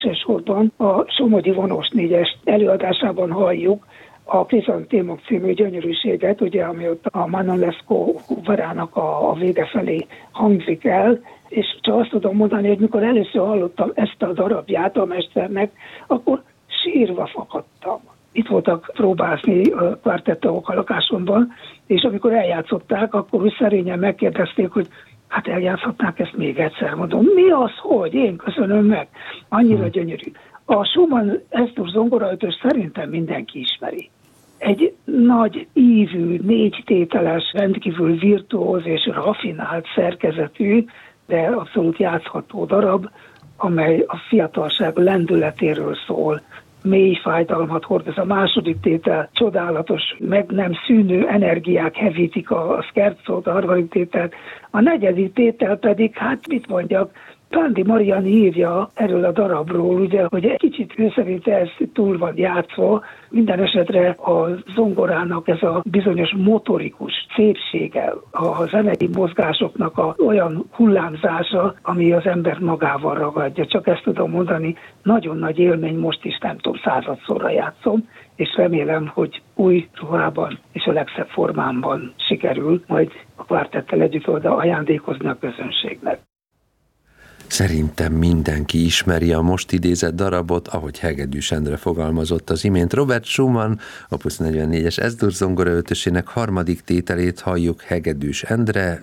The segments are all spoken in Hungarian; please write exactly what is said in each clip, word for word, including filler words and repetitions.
Elsősorban a Somogyi vonós négyes előadásában halljuk a Krizantémok című gyönyörűséget, ugye, ami ott a Manon Lescaut varának a, a vége felé hangzik el, és csak azt tudom mondani, hogy mikor először hallottam ezt a darabját a mesternek, akkor sírva fakadtam. Itt voltak próbálni a kvartettók a lakásomban, és amikor eljátszották, akkor úgy szerényen megkérdezték, hogy hát eljátszhatnák ezt még egyszer. Mondom, mi az, hogy? Én köszönöm meg. Annyira gyönyörű. A Schumann Estus zongoraötös szerintem mindenki ismeri. Egy nagy ívű, négy tételes, rendkívül virtuóz és raffinált szerkezetű, de abszolút játszható darab, amely a fiatalság lendületéről szól, mély fájdalmat hordoz. A második tétel csodálatos, meg nem szűnő energiák hevítik a szkerzót, a harmadik tételt. A negyedik tétel pedig, hát mit mondjak, Tándi Marian írja erről a darabról, ugye, hogy egy kicsit ő szerint ez túl van játszva, minden esetre a zongorának ez a bizonyos motorikus szépsége, a zenei mozgásoknak a olyan hullámzása, ami az ember magával ragadja. Csak ezt tudom mondani, nagyon nagy élmény, most is nem tudom, századszorra játszom, és remélem, hogy új ruhában és a legszebb formámban sikerül majd a kvártettel együtt oda ajándékozni a közönségnek. Szerintem mindenki ismeri a most idézett darabot, ahogy Hegedűs Endre fogalmazott az imént. Robert Schumann, Opus negyvennégyes Es-dur zongoraötösének harmadik tételét halljuk Hegedűs Endre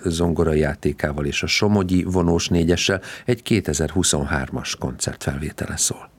zongorajátékával és a Somogyi vonós négyessel, egy kétezer-huszonhármas koncertfelvétele szól.